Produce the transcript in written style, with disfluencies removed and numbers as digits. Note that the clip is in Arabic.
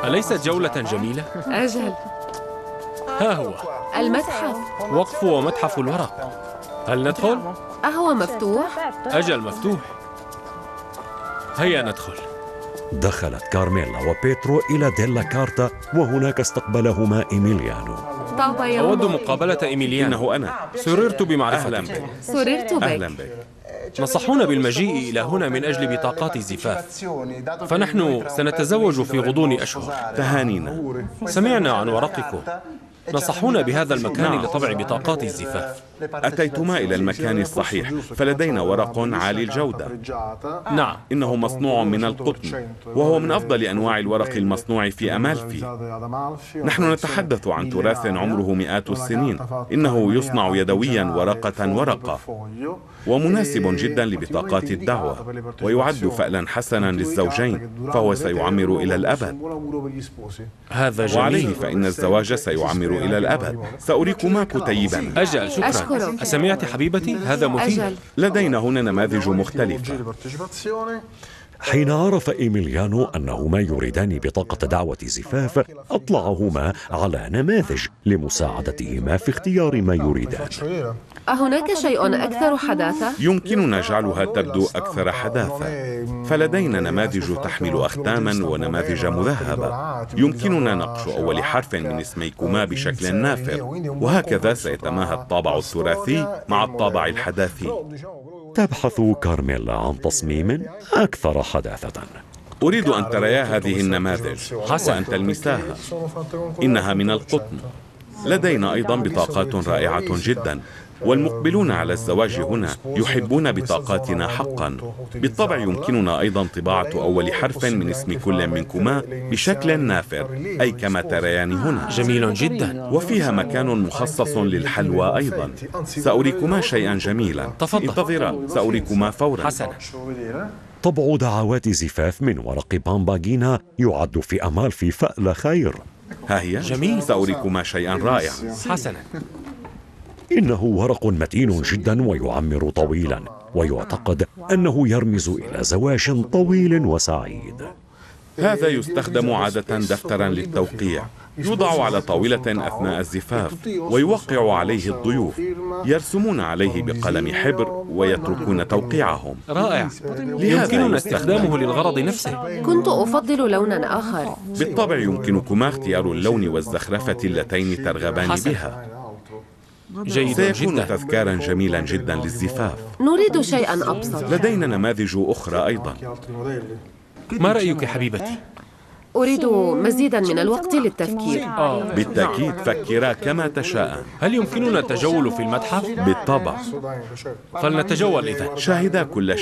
أليست جولة جميلة؟ أجل. ها هو المتحف. وقف ومتحف الورق. هل ندخل؟ أهو مفتوح؟ أجل مفتوح. هيا ندخل. دخلت كارميلا وبيترو إلى ديلا كارتا، وهناك استقبلهما إيميليانو. طاب يوم. أود مقابلة إيميليانو. إنه أنا. سررت بمعرفتك. أهلا بك. سررت أهلا بك. بك. نصحونا بالمجيء إلى هنا من أجل بطاقات الزفاف، فنحن سنتزوج في غضون أشهر. تهانينا. سمعنا عن ورقكم. نصحونا بهذا المكان لطبع بطاقات الزفاف. أتيتما إلى المكان الصحيح، فلدينا ورق عالي الجودة. نعم. إنه مصنوع من القطن، وهو من أفضل أنواع الورق المصنوع في أمالفي. نحن نتحدث عن تراث عمره مئات السنين. إنه يصنع يدويا ورقة ورقة، ومناسب جدا لبطاقات الدعوة، ويعد فألا حسنا للزوجين، فهو سيعمر إلى الأبد. هذا وعليه جميل. فإن الزواج سيعمر إلى الأبد. سأريكما كتيبا. أجل، شكرا. أشكرك. أسمعت حبيبتي؟ هذا مثير. أجل. لدينا هنا نماذج مختلفة. حين عرف إيميليانو أنهما يريدان بطاقة دعوة زفاف، أطلعهما على نماذج لمساعدتهما في اختيار ما يريدان. أهناك شيء أكثر حداثة؟ يمكننا جعلها تبدو أكثر حداثة، فلدينا نماذج تحمل أختاما ونماذج مذهبة. يمكننا نقش أول حرف من اسميكما بشكل نافر، وهكذا سيتماهى الطابع التراثي مع الطابع الحداثي. تبحث كارميلا عن تصميم أكثر حداثة. أريد أن تريا هذه النماذج وأن تلمساها. إنها من القطن. لدينا أيضا بطاقات رائعة جدا، والمقبلون على الزواج هنا يحبون بطاقاتنا حقا. بالطبع يمكننا أيضا طباعة أول حرف من اسم كل منكما بشكل نافر، أي كما تريان هنا. جميل جدا. وفيها مكان مخصص للحلوى أيضا. سأريكما شيئا جميلا. تفضل. انتظرا، سأريكما فورا. حسنا. طبع دعوات زفاف من ورق بامباغينا يعد في أمالفي فأل خير. ها هي. جميل. سأريكما شيئا رائعا. حسنا. إنه ورق متين جدا ويعمر طويلا، ويعتقد أنه يرمز إلى زواج طويل وسعيد. هذا يستخدم عادة دفترا للتوقيع، يوضع على طاولة أثناء الزفاف، ويوقع عليه الضيوف. يرسمون عليه بقلم حبر ويتركون توقيعهم. رائع. يمكننا استخدامه للغرض نفسه. كنت أفضل لونا آخر. بالطبع يمكنكما اختيار اللون والزخرفة اللتين ترغبان بها. جيد سيكون جدا. تذكارا جميلا جدا للزفاف. نريد شيئا أبسط. لدينا نماذج أخرى أيضا. ما رأيك حبيبتي؟ أريد مزيدا من الوقت للتفكير. بالتأكيد، فكرا كما تشاء. هل يمكننا التجول في المتحف؟ بالطبع. فلنتجول إذن. شاهدا كل